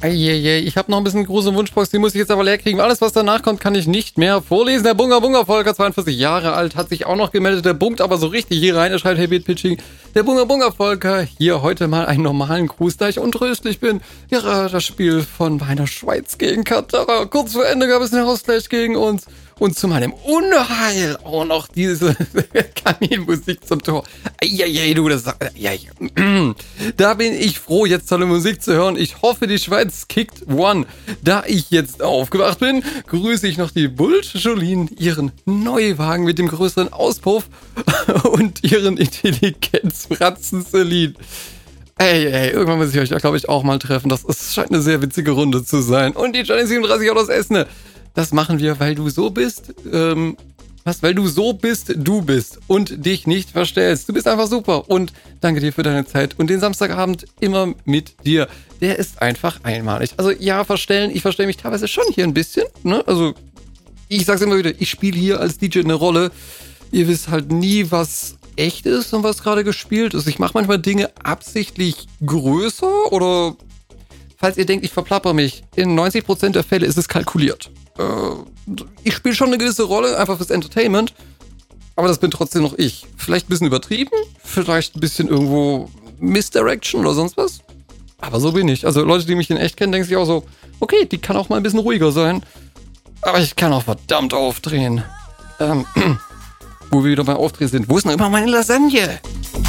Eieiei, ich habe noch ein bisschen große Wunschbox, die muss ich jetzt aber leer kriegen. Alles, was danach kommt, kann ich nicht mehr vorlesen. Der Bunga Bunga Volker, 42 Jahre alt, hat sich auch noch gemeldet. Der bunkt aber so richtig hier rein. Er schreibt, hey, Beat Pitching. Der Bunga Bunga Volker, hier heute mal einen normalen Gruß, da ich untröstlich bin. Ja, das Spiel von meiner Schweiz gegen Katar. Kurz vor Ende gab es einen Ausgleich gegen uns. Und zu meinem Unheil auch noch diese Kaminmusik zum Tor. Eieiei, du, das sagt... Da bin ich froh, jetzt tolle Musik zu hören. Ich hoffe, die Schweiz kickt one. Da ich jetzt aufgewacht bin, grüße ich noch die Bulls Jolien, ihren Neuwagen mit dem größeren Auspuff und ihren Intelligenzfratzen Celine. Ey, irgendwann muss ich euch, glaube ich, auch mal treffen. Das scheint eine sehr witzige Runde zu sein. Und die Johnny 37 aus Esne. Das machen wir, weil du so bist, weil du so bist, du bist und dich nicht verstellst. Du bist einfach super und danke dir für deine Zeit und den Samstagabend immer mit dir. Der ist einfach einmalig. Also ja, ich verstelle mich teilweise schon hier ein bisschen, ne? Also ich sag's immer wieder, ich spiele hier als DJ eine Rolle. Ihr wisst halt nie, was echt ist und was gerade gespielt ist. Ich mache manchmal Dinge absichtlich größer oder falls ihr denkt, ich verplapper mich, in 90% der Fälle ist es kalkuliert. Ich spiele schon eine gewisse Rolle, einfach fürs Entertainment, aber das bin trotzdem noch ich. Vielleicht ein bisschen übertrieben, vielleicht ein bisschen irgendwo Misdirection oder sonst was, aber so bin ich. Also Leute, die mich in echt kennen, denken sich auch so, okay, die kann auch mal ein bisschen ruhiger sein, aber ich kann auch verdammt aufdrehen. Wo wir wieder beim Aufdrehen sind, wo ist denn immer meine Lasagne?